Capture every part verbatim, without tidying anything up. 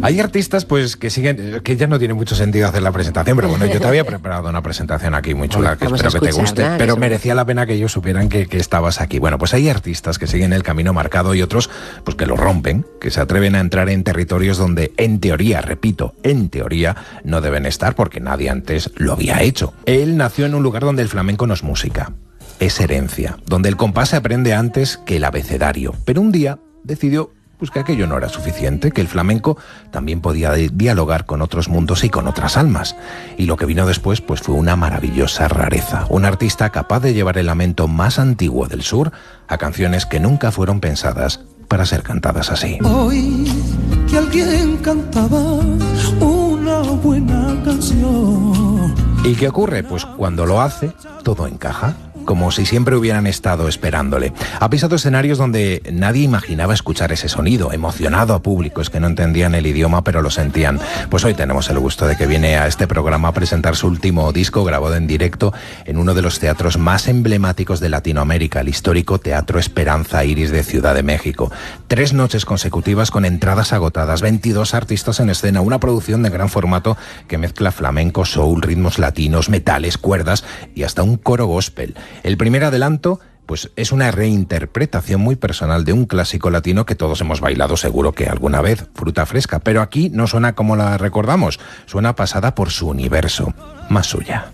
Hay artistas pues que siguen, que ya no tiene mucho sentido hacer la presentación, pero bueno, yo te había preparado una presentación aquí muy chula, que espero que te guste, pero merecía la pena que ellos supieran que, que estabas aquí. Bueno, pues hay artistas que siguen el camino marcado y otros pues que lo rompen, que se atreven a entrar en territorios donde en teoría, repito, en teoría no deben estar porque nadie antes lo había hecho. Él nació en un lugar donde el flamenco no es música, es herencia, donde el compás se aprende antes que el abecedario, pero un día decidió pues que aquello no era suficiente, que el flamenco también podía dialogar con otros mundos y con otras almas. Y lo que vino después pues fue una maravillosa rareza, un artista capaz de llevar el lamento más antiguo del sur a canciones que nunca fueron pensadas para ser cantadas así. Hoy que alguien cantaba una buena canción. ¿Y qué ocurre? Pues cuando lo hace, todo encaja, como si siempre hubieran estado esperándole. Ha pisado escenarios donde nadie imaginaba escuchar ese sonido, emocionado a públicos que no entendían el idioma pero lo sentían. Pues hoy tenemos el gusto de que viene a este programa a presentar su último disco grabado en directo en uno de los teatros más emblemáticos de Latinoamérica, el histórico Teatro Esperanza Iris de Ciudad de México. Tres noches consecutivas con entradas agotadas, veintidós artistas en escena, una producción de gran formato que mezcla flamenco, soul, ritmos latinos, metales, cuerdas y hasta un coro gospel. El primer adelanto pues es una reinterpretación muy personal de un clásico latino que todos hemos bailado seguro que alguna vez, Fruta Fresca, pero aquí no suena como la recordamos, suena pasada por su universo, más suya.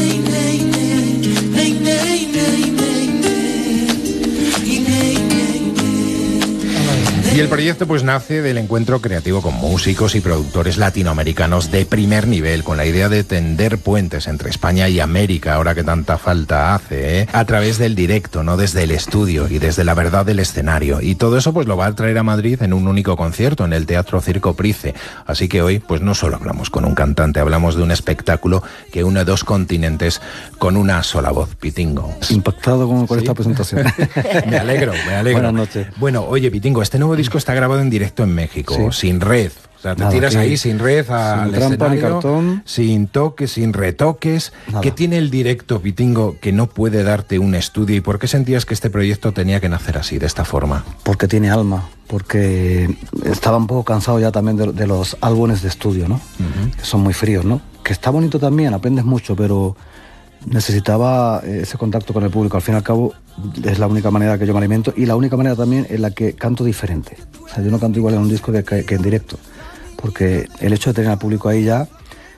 Y el proyecto pues nace del encuentro creativo con músicos y productores latinoamericanos de primer nivel, con la idea de tender puentes entre España y América, ahora que tanta falta hace, ¿eh? A través del directo, no desde el estudio y desde la verdad del escenario. Y todo eso pues lo va a traer a Madrid en un único concierto, en el Teatro Circo Price. Así que hoy pues no solo hablamos con un cantante, hablamos de un espectáculo que une dos continentes con una sola voz, Pitingo. Impactado con, con ¿Sí? esta presentación. Me alegro, me alegro. Buenas noches. Bueno, oye, Pitingo, este nuevo disco está grabado en directo en México, sí. sin red. O sea, te Nada, tiras ahí sin red a, sin al trampa escenario, ni cartón. sin toques, sin retoques. Nada. ¿Qué tiene el directo, Pitingo, que no puede darte un estudio? ¿Y por qué sentías que este proyecto tenía que nacer así, de esta forma? Porque tiene alma, porque estaba un poco cansado ya también de, de los álbumes de estudio, ¿no? Uh-huh. Que son muy fríos, ¿no? Que está bonito también, aprendes mucho, pero necesitaba ese contacto con el público. Al fin y al cabo es la única manera que yo me alimento y la única manera también en la que canto diferente. O sea, yo no canto igual en un disco que, que, que en directo, porque el hecho de tener al público ahí ya,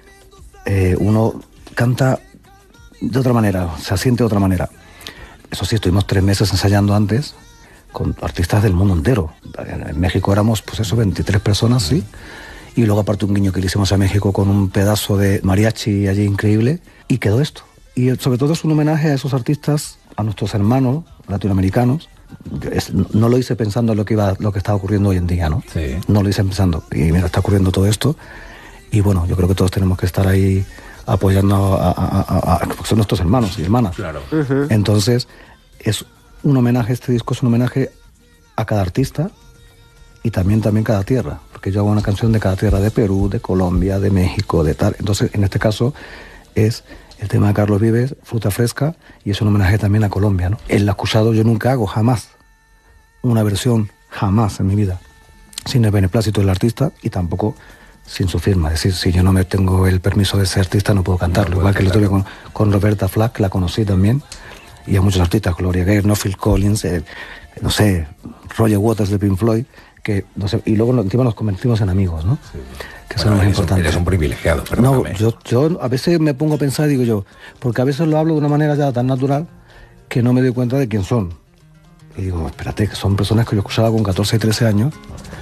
eh, uno canta de otra manera, se siente de otra manera. Eso sí, estuvimos tres meses ensayando antes con artistas del mundo entero. En México éramos, pues eso, veintitrés personas, sí. Y luego aparte un guiño que le hicimos a México con un pedazo de mariachi allí increíble. Y quedó esto. Y sobre todo es un homenaje a esos artistas, a nuestros hermanos latinoamericanos. Es, no lo hice pensando en lo que iba, lo que estaba ocurriendo hoy en día, ¿no? Sí. No lo hice pensando. Y mira, está ocurriendo todo esto. Y bueno, yo creo que todos tenemos que estar ahí apoyando a, a, a, a, a porque son nuestros hermanos y hermanas. Claro. Uh-huh. Entonces, es un homenaje, este disco es un homenaje a cada artista y también, también cada tierra. Porque yo hago una canción de cada tierra, de Perú, de Colombia, de México, de tal. Entonces, en este caso, es el tema de Carlos Vives, Fruta Fresca, y es un homenaje también a Colombia, ¿no? El acusado yo nunca hago, jamás, una versión, jamás en mi vida, sin el beneplácito del artista y tampoco sin su firma. Es decir, si yo no me tengo el permiso de ese artista no puedo cantarlo. No, igual que lo tuve con, con Roberta Flack, la conocí también, y a muchos artistas, Gloria Gaynor, no Phil Collins, eh, no sé, Roger Waters de Pink Floyd, que no sé, y luego encima nos convertimos en amigos, ¿no? Sí. Que bueno, eso es lo más importante. Eres un privilegiado, perdóname. No, yo, yo a veces me pongo a pensar y digo yo, porque a veces lo hablo de una manera ya tan natural que no me doy cuenta de quién son. Y digo, espérate, que son personas que yo escuchaba con catorce y trece años.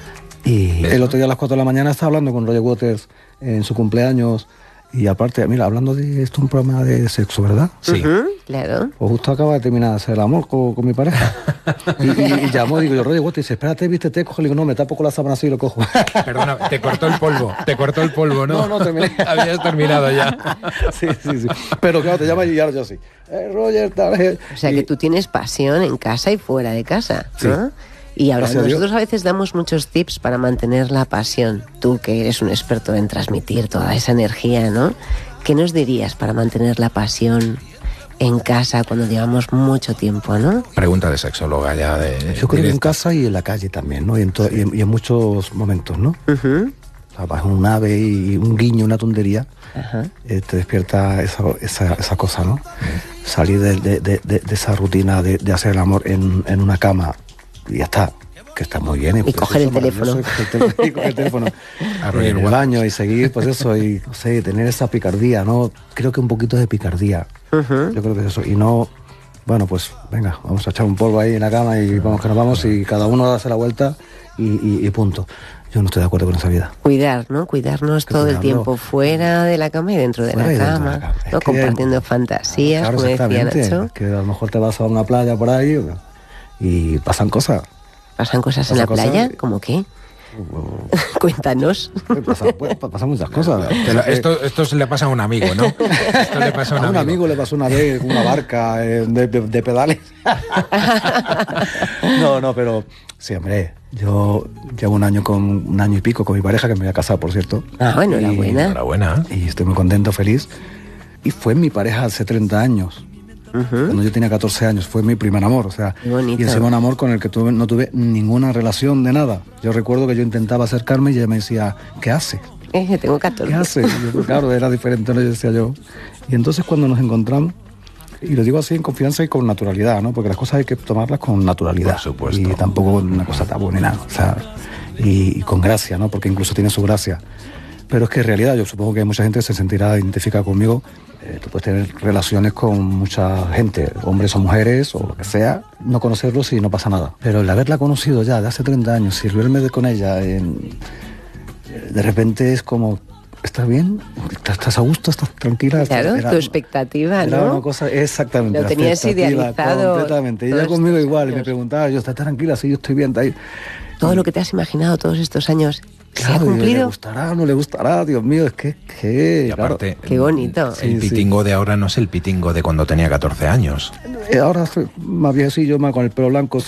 Y el otro día a las cuatro de la mañana estaba hablando con Roger Waters en su cumpleaños. Y aparte, mira, hablando de esto, un programa de sexo, ¿verdad? Sí. Uh-huh, claro. Pues justo acaba de terminar de hacer el amor con, con mi pareja. y, y, y llamó, digo yo, Roger Waters, dice, espérate, viste, te cojo. Le digo, no, me tapo con la sábana así y lo cojo. Perdona, te cortó el polvo, te cortó el polvo, ¿no? No, no, terminé. Habías terminado ya. sí, sí, sí. Pero claro, te llama y ahora yo sí. Eh, Roger, tal. Eh. O sea, y... que tú tienes pasión en casa y fuera de casa, sí. ¿no? Y ahora Gracias nosotros a, a veces damos muchos tips para mantener la pasión. Tú, que eres un experto en transmitir toda esa energía, ¿no? ¿Qué nos dirías para mantener la pasión en casa cuando llevamos mucho tiempo, no? Pregunta de sexóloga ya de... Yo creo que en casa y en la calle también, ¿no? Y en, to- y en, y en muchos momentos, ¿no? Uh-huh. O sea, es un ave y un guiño, una tontería, Ajá. eh, te despierta esa, esa, esa cosa, ¿no? Mm. Salir de, de, de, de, de esa rutina de, de hacer el amor en, en una cama y ya está, que está muy bien. Y, y coger el teléfono. Y coger el teléfono en el baño y seguir, pues eso, y no sé, tener esa picardía, ¿no? Creo que un poquito de picardía. Uh-huh. Yo creo que es eso. Y no, bueno, pues venga, vamos a echar un polvo ahí en la cama y vamos que nos vamos y cada uno hace la vuelta y, y, y punto. Yo no estoy de acuerdo con esa vida. Cuidar, ¿no? Cuidarnos todo cuidarlo. El tiempo fuera de la cama y dentro de fuera la cama, de la cama. ¿No? Compartiendo hay... fantasías, claro, como decía Nacho. Que a lo mejor te vas a una playa por ahí y pasan cosas. ¿Pasan cosas pasan en la cosas playa? Y... ¿Cómo qué? Cuéntanos. Pasan, pues, pasan muchas cosas. Esto, esto se le pasa a un amigo, ¿no? Esto le pasa a un, a un amigo. amigo le pasó una vez una barca eh, de, de, de pedales. No, no, pero sí, hombre. Yo llevo un año con un año y pico con mi pareja, que me voy a casar, por cierto. Ah, bueno, enhorabuena. Enhorabuena. Y estoy muy contento, feliz. Y fue mi pareja hace treinta años. Uh-huh. Cuando yo tenía catorce años, fue mi primer amor, o sea, y encima un amor con el que tuve, no tuve ninguna relación de nada. Yo recuerdo que yo intentaba acercarme y ella me decía, ¿qué haces? Eh, tengo catorce. ¿Qué haces? Yo, claro, era diferente, ¿no? Yo decía yo. Y entonces cuando nos encontramos, y lo digo así en confianza y con naturalidad, ¿no? Porque las cosas hay que tomarlas con naturalidad. Por supuesto. Y tampoco una cosa tabú ni nada, o sea, y, y con gracia, ¿no? Porque incluso tiene su gracia. Pero es que en realidad yo supongo que mucha gente se sentirá identificada conmigo. Eh, tú puedes tener relaciones con mucha gente, hombres o mujeres o lo que sea, no conocerlos y no pasa nada. Pero el haberla conocido ya de hace treinta años, sirverme con ella, en, de repente es como, ¿estás bien? ¿Estás a gusto? ¿Estás tranquila? Claro, era, tu expectativa, era ¿no? Una cosa, exactamente. Lo tenías idealizado. Completamente. Y ella conmigo igual, y me preguntaba, yo, ¿estás tranquila? Sí, yo estoy bien. Está ahí. Todo lo que te has imaginado todos estos años, ¿se claro, ha cumplido? ¿Le gustará? ¿No le gustará? Dios mío, es que... que y aparte, claro. Qué bonito. El sí, pitingo sí. de ahora no es el pitingo de cuando tenía catorce años. Ahora soy más viejecillo, más con el pelo blanco.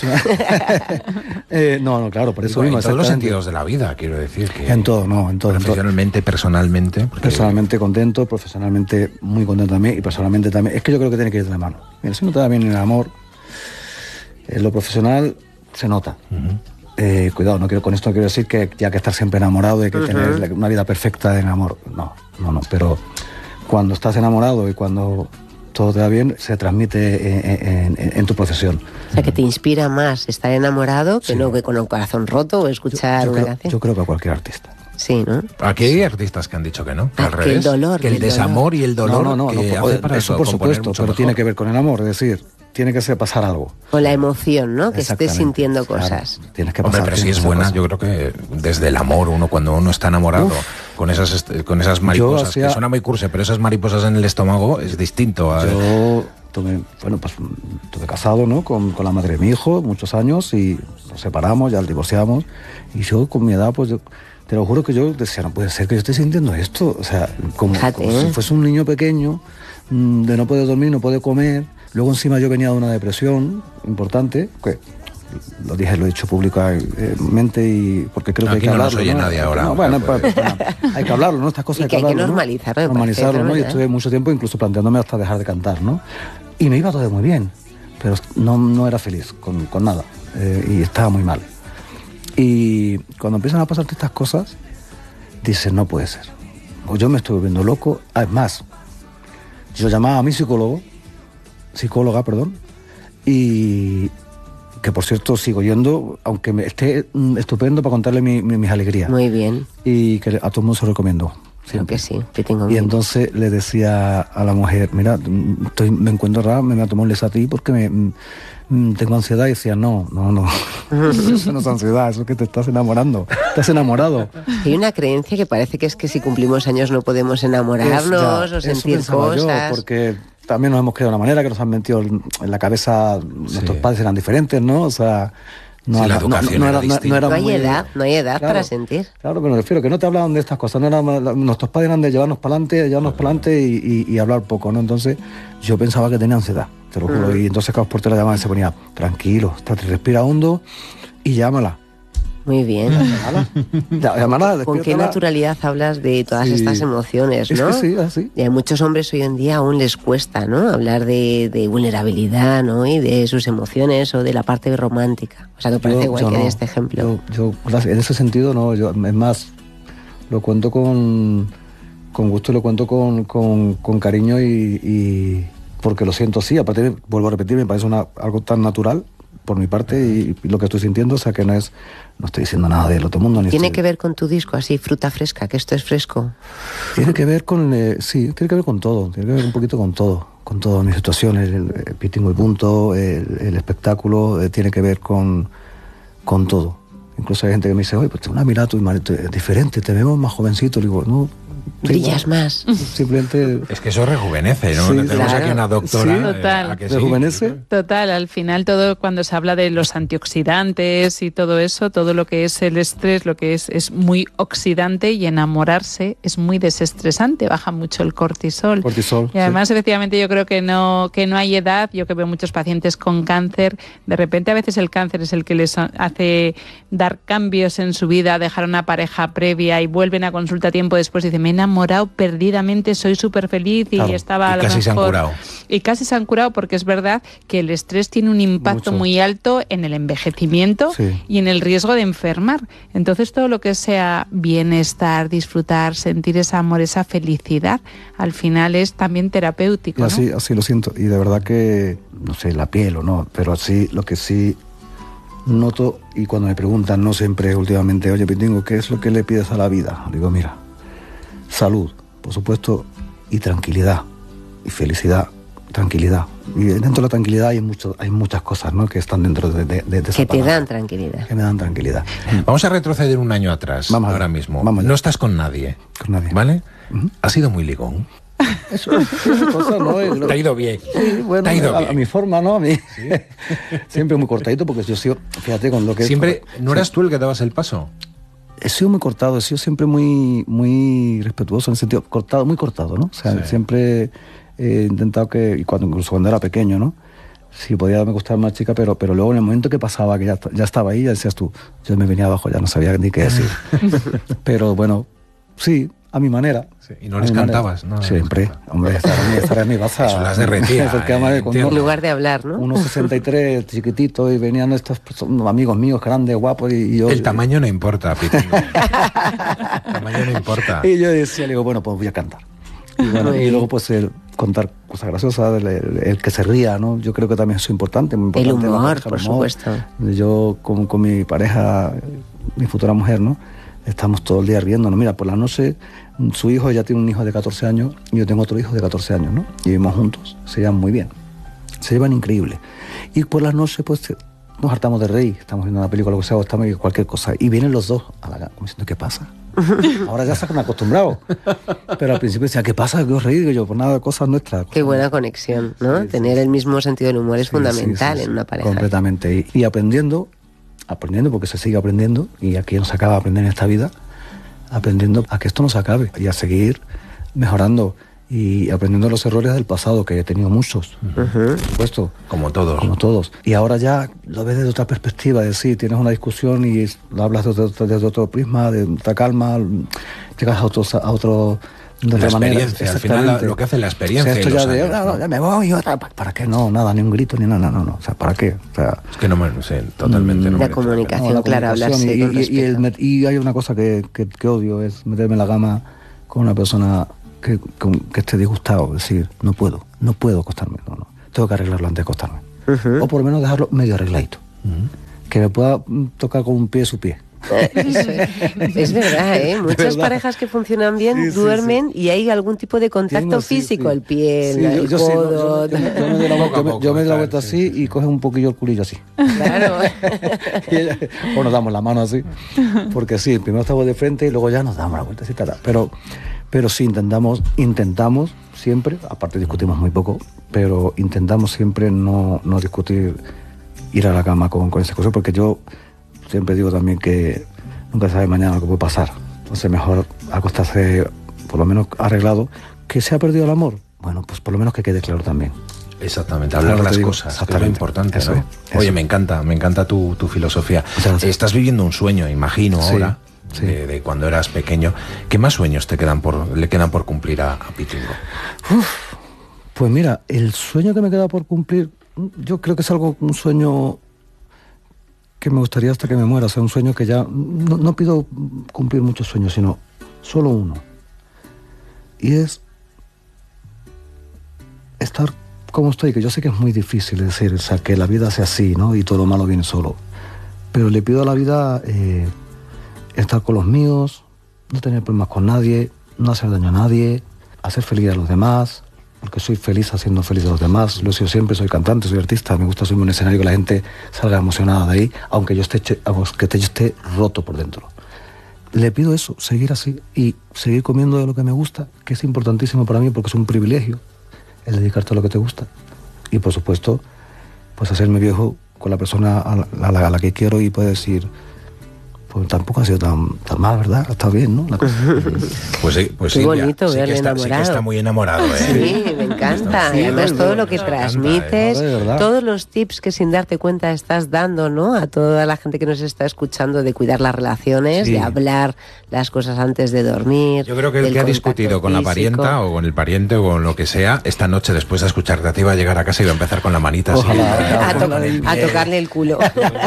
eh, no, no, claro, por eso Digo, mismo. En todos los sentidos de la vida, quiero decir. Que en todo, no, en todo. Profesionalmente, en todo. Personalmente. Porque... Personalmente contento, profesionalmente muy contento también, y personalmente también. Es que yo creo que tiene que ir de la mano. Mira, si no te da bien en el amor, en lo profesional se nota. Uh-huh. Eh, cuidado, no quiero, con esto no quiero decir que ya que estar siempre enamorado y que uh-huh. tener una vida perfecta en amor. No, no, no. Pero cuando estás enamorado y cuando todo te va bien, se transmite en, en, en tu profesión. O sea, que te inspira más estar enamorado que sí. no que con el corazón roto o escuchar yo, yo una creo, canción. Yo creo que a cualquier artista. Sí, ¿no? Aquí hay artistas que han dicho que no, que ah, al revés. Que el dolor. Que el desamor dolor. y el dolor no, no, no, que no, hace para eso, eso, por supuesto, pero mejor. tiene que ver con el amor, es decir, tiene que ser pasar algo. Con la emoción, ¿no? Que estés sintiendo cosas. Claro, tienes que pasar. Hombre, pero si es buena, cosas. Yo creo que desde el amor, uno cuando uno está enamorado, Uf, con esas con esas mariposas, hacía... que suena muy cursi, pero esas mariposas en el estómago es distinto a... Yo tuve, bueno, pues estuve casado, ¿no? Con, con la madre de mi hijo, muchos años, y nos separamos, ya divorciamos, y yo con mi edad, pues yo... Te lo juro que yo decía, no puede ser que yo esté sintiendo esto. O sea, como, como si fuese un niño pequeño, de no poder dormir, no poder comer. Luego encima yo venía de una depresión importante, que lo dije, lo he dicho públicamente, y porque creo que aquí hay que no hablarlo. Aquí no nos nos oye nadie ahora. No, bueno, pues, pues, bueno, hay que hablarlo, ¿no? Estas cosas y hay que que hablarlo, hay que normalizarlo. ¿no? Normalizarlo, ¿no? Y estuve mucho tiempo incluso planteándome hasta dejar de cantar, ¿no? Y me iba todo muy bien, pero no, no era feliz con, con nada, eh, y estaba muy mal. Y cuando empiezan a pasarte estas cosas, dices, no puede ser. O yo me estoy volviendo loco. Además, yo llamaba a mi psicólogo, psicóloga, perdón, y que por cierto sigo yendo, aunque me esté estupendo para contarle mi, mi, mis alegrías. Muy bien. Y que a todo el mundo se lo recomiendo. Creo que sí, que tengo y bien. Entonces le decía a la mujer, mira, estoy, me encuentro raro, me voy a tomar un Lesatí porque me... tengo ansiedad, y decía, no, no, no, eso no es ansiedad, eso es que te estás enamorando, estás enamorado. Hay una creencia que parece que es que si cumplimos años no podemos enamorarnos es, ya, o sentir cosas. Yo, porque también nos hemos creado de una manera que nos han metido en la cabeza, sí. Nuestros padres eran diferentes, ¿no? O sea... No, sí, la educación no, no, era no, no, era no hay muy... edad, no hay edad claro, para sentir. Claro, pero me refiero que no te hablaban de estas cosas. No era, nuestros padres eran de llevarnos para adelante, llevarnos para adelante y, y, y hablar poco, ¿no? Entonces yo pensaba que tenía ansiedad, te lo juro. Mm. Y entonces cada portero la llamaba y se ponía, tranquilo, respira hondo y llámala. Muy bien. Llámala, ¿Con qué naturalidad hablas de todas sí. estas emociones, no? Es que sí, así. Y a muchos hombres hoy en día aún les cuesta, ¿no? Hablar de, de vulnerabilidad, ¿no? Y de sus emociones o de la parte romántica. O sea, me parece yo, igual yo que no. de este ejemplo. Yo, yo, en ese sentido, no. Yo, es más, lo cuento con, con gusto, lo cuento con, con, con cariño y, y porque lo siento así. Aparte, vuelvo a repetir, me parece una, algo tan natural por mi parte y, y lo que estoy sintiendo, o sea que no es, no estoy diciendo nada del otro mundo. Ni ¿Tiene estoy... que ver con tu disco, así, fruta fresca, que esto es fresco? Tiene que ver con, eh, sí, tiene que ver con todo, tiene que ver un poquito con todo, con todas mis situaciones, el, el Pitingo y punto, el, el espectáculo, eh, tiene que ver con, con todo. Incluso hay gente que me dice, oye, pues una mirada tu es diferente, te vemos más jovencito. Le digo, no. Brillas igual. más. Simplemente... Es que eso rejuvenece, ¿no? Sí, Tenemos claro. aquí una doctora. Sí, total. Eh, ¿a que sí? ¿Rejuvenece? Total, al final todo cuando se habla de los antioxidantes y todo eso, todo lo que es el estrés, lo que es es muy oxidante y enamorarse es muy desestresante, baja mucho el cortisol. Cortisol, Y además, sí. efectivamente, yo creo que no que no hay edad. Yo que veo muchos pacientes con cáncer, de repente a veces el cáncer es el que les hace dar cambios en su vida, dejar una pareja previa y vuelven a consulta tiempo después y dicen, me he enamorado perdidamente, soy súper feliz y Claro. estaba Y a lo casi mejor... se han curado. Y casi se han curado porque es verdad que el estrés tiene un impacto Mucho. muy alto en el envejecimiento Sí. y en el riesgo de enfermar. Entonces todo lo que sea bienestar, disfrutar, sentir ese amor, esa felicidad, al final es también terapéutico, Y ¿no? así, así lo siento. Y de verdad que, no sé, la piel o no, pero así lo que sí noto, y cuando me preguntan, no siempre últimamente, oye, Pitingo, ¿qué es lo que le pides a la vida? Digo, mira, salud, por supuesto, y tranquilidad, y felicidad, tranquilidad. Y dentro de la tranquilidad hay, mucho, hay muchas cosas, ¿no?, que están dentro de, de, de esa Que te palabra, dan tranquilidad. que me dan tranquilidad. Vamos a retroceder un año atrás, Vamos ahora allá. mismo. Vamos allá. No estás con nadie, Con nadie. ¿vale? Ujú. ¿Has sido muy ligón? Eso, esas cosas, ¿no? Es lo- Te ha ido bien. Sí, bueno, Te ha ido a, bien. a mi forma, ¿no? A mí. Siempre muy cortadito, porque yo sigo, fíjate con lo que... Siempre, es, ¿no eras tú el que dabas el paso? He sido muy cortado, he sido siempre muy, muy respetuoso en el sentido, cortado, muy cortado, ¿no? O sea, Sí. siempre he intentado que, y cuando, incluso cuando era pequeño, ¿no? Sí, podía me gustar más chica, pero, pero luego en el momento que pasaba, que ya, ya estaba ahí, ya decías tú, yo me venía abajo, ya no sabía ni qué decir. Pero bueno, sí, a mi manera. Sí, y no A les mi manera. vas, ¿no? Siempre, hombre, esta era mi, esta era mi baza. Eso las derretía, Porque además, eh, con entiendo. unos- En lugar de hablar, ¿no? unos sesenta y tres chiquititos y venían estos pues, unos amigos míos grandes, guapos, y, y yo... El tamaño no importa, Pitingo. El tamaño no importa. Y yo decía, le digo, bueno, pues voy a cantar. Y, bueno, y luego pues el contar cosas graciosas, el, el- el que se ría, ¿no? Yo creo que también es importante, muy El importante. la humor, pareja, por el humor. supuesto. Yo con, con mi pareja, mi futura mujer, ¿no? Estamos todo el día riéndonos. Mira, por la noche, su hijo ya tiene un hijo de catorce años y yo tengo otro hijo de catorce años, ¿no? Y vivimos juntos, se llevan muy bien. Se llevan increíble. Y por las noches, pues, nos hartamos de reír. Estamos viendo una película, lo que sea, o estamos viendo cualquier cosa. Y vienen los dos a la cama, como diciendo, ¿qué pasa? Ahora ya se han acostumbrado. Pero al principio decían, ¿qué pasa? ¿Qué os reís? Digo yo, pues nada, cosas nuestras. Qué buena conexión, ¿no? Sí, sí, Tener sí. el mismo sentido del humor es Sí, fundamental sí, sí, en una sí, pareja. completamente. Y, y aprendiendo, aprendiendo, porque se sigue aprendiendo, y aquí no se acaba de aprender en esta vida, aprendiendo a que esto no se acabe y a seguir mejorando y aprendiendo los errores del pasado, que he tenido muchos, por supuesto, Como todos. como todos. Y ahora ya lo ves desde otra perspectiva, es decir, tienes una discusión y lo hablas desde otro, desde otro prisma, de otra calma, llegas a otro... A otro de La otra manera. experiencia, al final Exactamente. lo que hace la experiencia O sea, esto y los ya de, años, "Ah, ¿no? no, ya me voy, yo, ¿para, ¿para qué? No, nada, ni un grito, ni nada, no, no, o sea, ¿para qué? O sea, Es que no me sé, totalmente no La merece comunicación. no, la claro, comunicación hablarse y, con y- y el respeto. met- y hay una cosa que, que, que odio, es meterme en la cama con una persona que, con- que esté disgustado, es decir, no puedo, no puedo acostarme, no, no, tengo que arreglarlo antes de acostarme. Ujú. O por lo menos dejarlo medio arregladito, que me pueda mm, tocar con un pie su pie. Eso es, es verdad, ¿eh? Muchas verdad. parejas que funcionan bien Sí, sí, duermen y hay algún tipo de contacto Tengo, sí, físico, sí. el pie, Sí, el, yo- el yo sí, no, codo. yo, me- yo me doy la Poco a vuelta- yo me- poco, yo me doy la tal, vuelta sí, así sí. y coges un poquillo el culillo así. Claro. Y ella- o nos damos la mano así, porque sí, primero estamos de frente y luego ya nos damos la vuelta así, tal, pero, pero sí intentamos, intentamos siempre, aparte discutimos muy poco, pero intentamos siempre no, no discutir, ir a la cama con, con esas cosas, porque yo siempre digo también que nunca se sabe mañana lo que puede pasar, entonces mejor acostarse por lo menos arreglado. ¿Que se ha perdido el amor? Bueno, pues por lo menos que quede claro también. Exactamente, hablar Claro, las te digo, cosas, que es lo exactamente. importante, Eso ¿no? es, eso. Oye, me encanta, me encanta tu, tu filosofía. Muchas gracias. Estás viviendo un sueño, imagino, Sí, ahora, sí. De, de cuando eras pequeño. ¿Qué más sueños te quedan por, le quedan por cumplir a, a Pitingo? Pues mira, el sueño que me queda por cumplir, yo creo que es algo, un sueño que me gustaría hasta que me muera, o sea, un sueño que ya, no, no pido cumplir muchos sueños, sino solo uno. Y es estar como estoy, que yo sé que es muy difícil decir, o sea, que la vida sea así, ¿no? Y todo lo malo viene solo. Pero le pido a la vida eh, estar con los míos, no tener problemas con nadie, no hacer daño a nadie, hacer feliz a los demás, porque soy feliz haciendo feliz a los demás. Lo he sido siempre, soy cantante, soy artista, me gusta subirme a un escenario que la gente salga emocionada de ahí, aunque yo esté, aunque yo esté roto por dentro. Le pido eso, seguir así y seguir comiendo de lo que me gusta, que es importantísimo para mí porque es un privilegio el dedicarte a lo que te gusta. Y por supuesto, pues hacerme viejo con la persona a la, a la, a la que quiero y poder decir, pues tampoco ha sido tan, tan mal, ¿verdad? Está bien, ¿no? La cosa. Pues sí, pues Qué sí, bonito, sí, que está, sí que está muy enamorado, ¿eh? Sí, me encanta. Y además todo lo que transmites, ¿eh? todos los tips que sin darte cuenta estás dando, ¿no? A toda la gente que nos está escuchando de cuidar las relaciones, sí. de hablar las cosas antes de dormir. Yo creo que el que ha discutido con la parienta o con el pariente o con lo que sea, esta noche después de escucharte a ti va a llegar a casa y va a empezar con la manita así. A, to a tocarle el culo.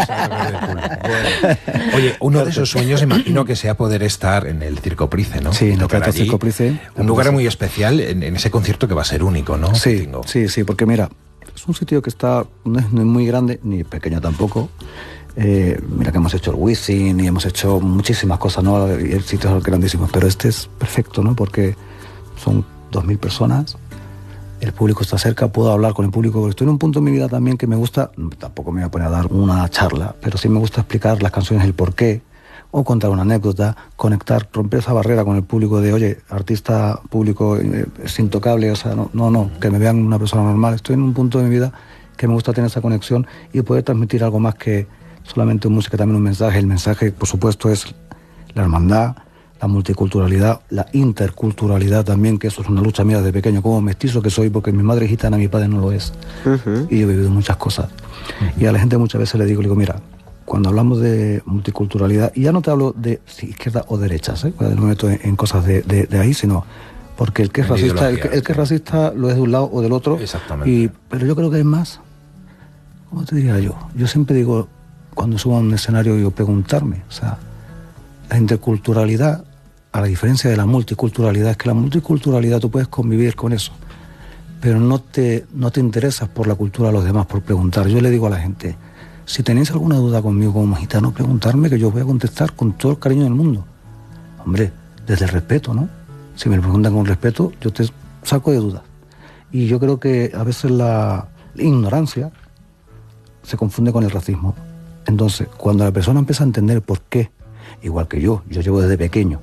Oye, uno de esos sueños imagino que sea poder estar en el Circo Price, ¿no? Sí, en el Teatro Circo Price. Un lugar muy especial en, en ese concierto que va a ser único, ¿no? Sí, Tingo. sí, sí, porque mira, es un sitio que está, no es muy grande, ni pequeño tampoco. Eh, mira que hemos hecho el Wisin y hemos hecho muchísimas cosas, ¿no? Y el sitio es grandísimo, pero este es perfecto, ¿no? Porque son dos mil personas, el público está cerca, puedo hablar con el público, porque estoy en un punto de mi vida también que me gusta, tampoco me voy a poner a dar una charla, pero sí me gusta explicar las canciones, el porqué, o contar una anécdota, conectar, romper esa barrera con el público de, oye, artista público eh, es intocable, o sea, no, no, no, que me vean una persona normal. Estoy en un punto de mi vida que me gusta tener esa conexión y poder transmitir algo más que solamente música, también un mensaje. El mensaje, por supuesto, es la hermandad, la multiculturalidad, la interculturalidad también, que eso es una lucha mía desde pequeño, como mestizo que soy, porque mi madre es gitana, mi padre no lo es. Uh-huh. Y yo he vivido muchas cosas. Uh-huh. Y a la gente muchas veces le digo, le digo, mira, cuando hablamos de multiculturalidad, y ya no te hablo de si izquierda o derechas, ¿eh? No me meto en, en cosas de, de, de ahí, sino porque el que es en racista, el que, el que es racista lo es de un lado o del otro. Exactamente. Y, pero yo creo que hay más. ¿Cómo te diría yo? Yo siempre digo, cuando subo a un escenario, digo, preguntarme, o sea, la interculturalidad, a la diferencia de la multiculturalidad, es que la multiculturalidad tú puedes convivir con eso, pero no te, no te interesas por la cultura de los demás, por preguntar. Yo le digo a la gente, si tenéis alguna duda conmigo como gitano, preguntarme, que yo voy a contestar con todo el cariño del mundo. Hombre, desde el respeto, ¿no? Si me lo preguntan con respeto, yo te saco de dudas. Y yo creo que a veces la, la ignorancia se confunde con el racismo. Entonces, cuando la persona empieza a entender por qué, igual que yo, yo llevo desde pequeño,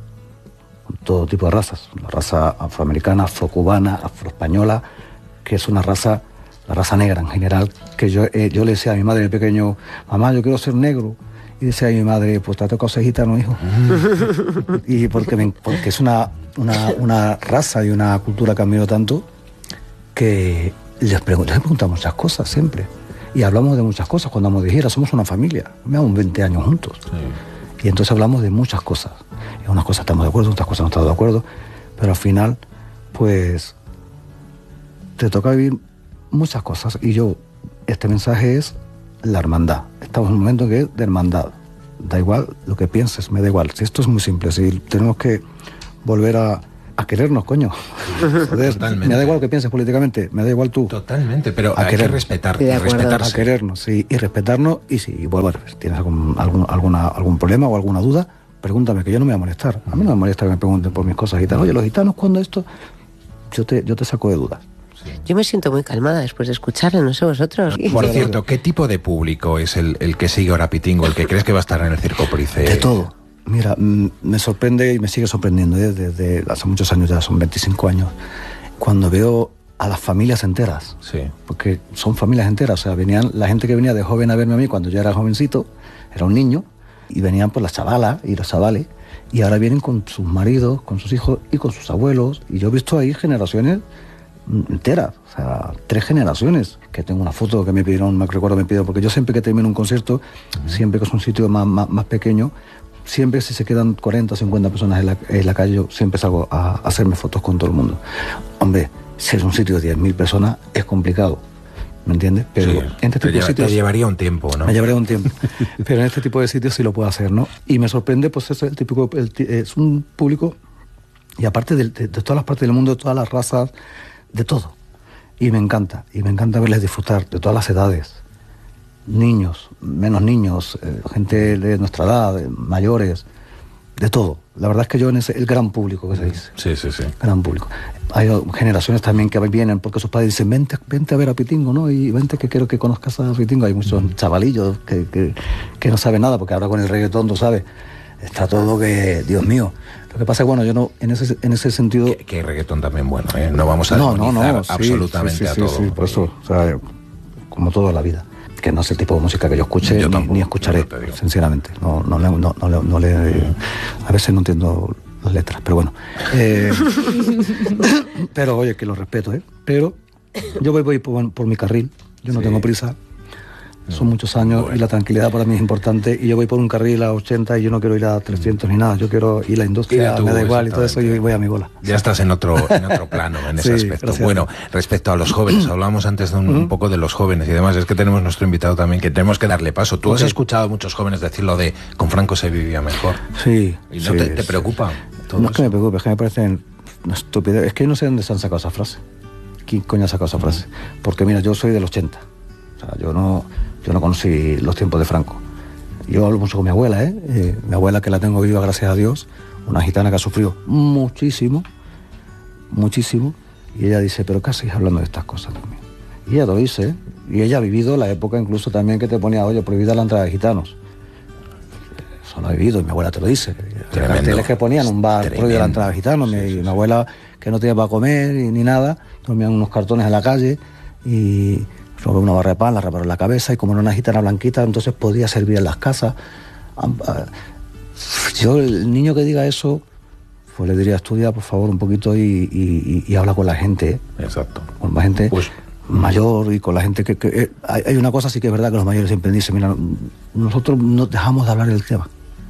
con todo tipo de razas, la raza afroamericana, afrocubana, afroespañola, que es una raza, la raza negra en general, que yo, eh, yo le decía a mi madre de pequeño, mamá, yo quiero ser negro, y decía a mi madre, pues te ha tocado ser gitano, hijo. Y porque, me, porque es una, una, una raza y una cultura que admiro tanto, que les, pregun les preguntamos muchas cosas siempre, y hablamos de muchas cosas cuando vamos de gira, somos una familia, llevamos veinte años juntos. Sí. Y entonces hablamos de muchas cosas. En unas cosas estamos de acuerdo, en otras cosas no estamos de acuerdo, pero al final, pues, te toca vivir muchas cosas. Y yo, este mensaje es la hermandad. Estamos en un momento que es de hermandad. Da igual lo que pienses, me da igual. Si esto es muy simple, si tenemos que volver a, a querernos, coño. Joder, me da igual lo que pienses políticamente, me da igual tú. Totalmente, pero a hay querer, que respetar, respetarse. A querernos, sí, y respetarnos. Y si bueno, tienes algún, algún, alguna, algún problema o alguna duda, pregúntame, que yo no me voy a molestar. A mí no me molesta que me pregunten por mis cosas gitanas. Oye, los gitanos, ¿cuándo esto? Yo te, yo te saco de dudas. Yo me siento muy calmada después de escucharle, no sé vosotros. Por cierto, ¿qué tipo de público es el, el que sigue ahora Pitingo, el que crees que va a estar en el Circo Price? De todo. Mira, me sorprende y me sigue sorprendiendo ¿eh? desde hace muchos años, ya son veinticinco años, cuando veo a las familias enteras. Sí. Porque son familias enteras, o sea, venían la gente que venía de joven a verme a mí cuando yo era jovencito, era un niño, y venían pues las chavalas y los chavales, y ahora vienen con sus maridos, con sus hijos y con sus abuelos, y yo he visto ahí generaciones enteras, o sea, tres generaciones, que tengo una foto que me pidieron, me recuerdo, me pidieron, porque yo siempre que termino un concierto, uh-huh. siempre que es un sitio más, más, más pequeño, siempre si se quedan cuarenta o cincuenta personas en la, en la calle, yo siempre salgo a, a hacerme fotos con todo el mundo. Hombre, si es un sitio de diez mil personas, es complicado, ¿me entiendes? Pero Sí, en este te tipo lleva- de sitios... te llevaría un tiempo, ¿no? Me llevaría un tiempo. Pero en este tipo de sitios sí lo puedo hacer, ¿no? Y me sorprende, pues eso, el típico... el ti- es un público, y aparte de, de- de todas las partes del mundo, de todas las razas, de todo. Y me encanta, y me encanta verles disfrutar de todas las edades. Niños, menos niños, eh, gente de nuestra edad, de mayores, de todo. La verdad es que yo en ese, el gran público que se dice. Sí, sí, sí. Gran público. Hay generaciones también que vienen porque sus padres dicen, vente, vente a ver a Pitingo, ¿no? Y vente que quiero que conozcas a Pitingo. Hay muchos chavalillos que, que, que no saben nada, porque ahora con el reggaetón, tú sabes, está todo que, Dios mío. Lo que pasa es que, bueno, yo no, en ese, en ese sentido... Que, que hay reggaetón también bueno, ¿eh? No vamos a no, no, demonizar no, sí, absolutamente sí, sí, a sí, todo. sí, por eso, o sea, como todo en la vida. Que no es el tipo de música que yo escuche Yo ni, tampoco, ni escucharé, yo te digo. sinceramente. No, no, le- no, no, le- no le, a veces no entiendo las letras, pero bueno. Eh, pero oye, que lo respeto, ¿eh? Pero yo voy, voy por, por mi carril, yo no Sí. tengo prisa. Son muchos años Bueno. y la tranquilidad para mí es importante. Y yo voy por un carril a ochenta y yo no quiero ir a trescientos ni nada. Yo quiero ir a la Ir industria, a tu- me da igual y todo eso, exactamente. y voy a mi bola. Ya estás en otro, en otro plano en ese Sí, aspecto. gracias. Bueno, respecto a los jóvenes, hablábamos antes de un, un poco de los jóvenes y demás. Es que tenemos nuestro invitado también que tenemos que darle paso. Tú has Ok. escuchado a muchos jóvenes decir lo de con Franco se vivía mejor. Sí. ¿Y no sí, te, te sí. preocupa todo No es que eso? me preocupe, es que me parecen una estupidez. Es que yo no sé dónde se han sacado esa frase. ¿Quién coño ha sacado esa frase? Porque mira, yo soy del ochenta. O sea, yo no, yo no conocí los tiempos de Franco. Yo hablo mucho con mi abuela, ¿eh? Eh, mi abuela, que la tengo viva, gracias a Dios, una gitana que ha sufrido muchísimo, muchísimo. Y ella dice, ¿pero qué hacéis hablando de estas cosas también? Y ella lo dice, ¿eh? Y ella ha vivido la época incluso también que te ponía, oye, prohibida la entrada de gitanos. Eso lo ha vivido y mi abuela te lo dice. Tremendo. Carteles que ponían un bar Tremendo. prohibida la entrada de gitanos. Sí, mi, sí, mi sí. abuela, que no tenía para comer y, ni nada, dormían unos cartones en la calle y robó una barra de pan, la reparó en la cabeza y como era una gitana blanquita, entonces podía servir en las casas. Am- ah, Yo, el niño que diga eso, pues le diría, estudia por favor un poquito y, y- y- y habla con la gente, ¿eh? Exacto. Con la gente Pues- mayor y con la gente que... que- eh, hay, hay una cosa sí que es verdad que los mayores siempre dicen, mira, nosotros no dejamos de hablar del tema.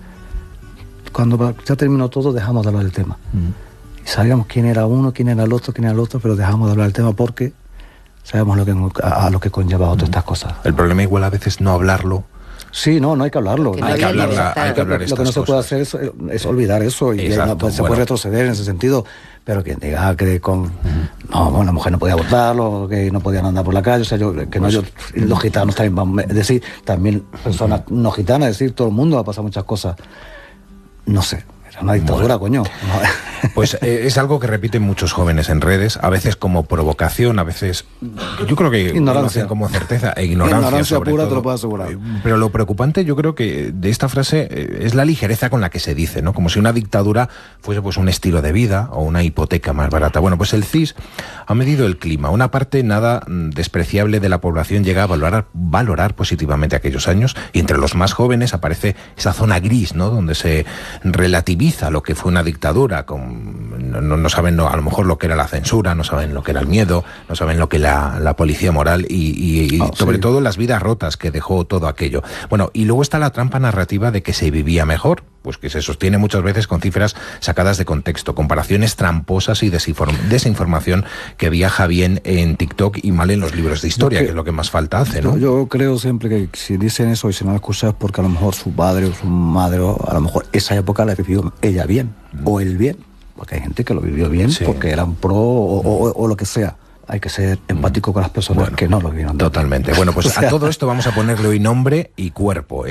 Cuando ya terminó todo, dejamos de hablar del tema. Y sabíamos quién era uno, quién era el otro, quién era el otro, pero dejamos de hablar del tema porque sabemos lo que, a, a lo que conlleva todas estas cosas. El problema igual a veces no hablarlo. Sí, no, no hay que hablarlo. Que No no Hay que haya hablarla, libertad. hay que hablar lo que no estas se puede cosas. hacer es, es olvidar eso y Exacto, no, pues, se bueno. puede retroceder en ese sentido, pero quien diga que con no, bueno, la mujer no podía votarlo, que no podían andar por la calle, o sea, yo, que no, yo, los gitanos también, vamos, es decir, también personas no gitanas, es decir, todo el mundo ha pasado muchas cosas, no sé, era una dictadura, coño. Pues eh, es algo que repiten muchos jóvenes en redes, a veces como provocación, a veces yo creo que Ignorancia. lo hacen como certeza e ignorancia, Ignorancia sobre pura, te todo. lo puedo asegurar. Eh, Pero lo preocupante yo creo que de esta frase eh, es la ligereza con la que se dice, ¿no? Como si una dictadura fuese pues un estilo de vida o una hipoteca más barata. Bueno, pues el C I S ha medido el clima. Una parte nada mm, despreciable de la población llega a valorar, valorar positivamente aquellos años y entre los más jóvenes aparece esa zona gris, ¿no? Donde se relativiza lo que fue una dictadura, con, no, no, no saben no, a lo mejor lo que era la censura, no saben lo que era el miedo, no saben lo que era la, la policía moral y, y- y Ah, sobre sí. todo las vidas rotas que dejó todo aquello. Bueno, y luego está la trampa narrativa de que se vivía mejor, pues que se sostiene muchas veces con cifras sacadas de contexto, comparaciones tramposas y desinform- desinformación que viaja bien en TikTok y mal en los libros de historia, Yo que- que es lo que más falta hace, ¿no? Yo, yo creo siempre que si dicen eso y si no lo escuchas es porque a lo mejor su padre o su madre, o a lo mejor esa época la vivió ella bien, o él bien, porque hay gente que lo vivió bien Sí. porque eran pro o, o- o lo que sea. Hay que ser empático con las personas Bueno, que no lo vivieron tan bien. Totalmente. Bueno, pues O sea, a todo esto vamos a ponerle hoy nombre y cuerpo.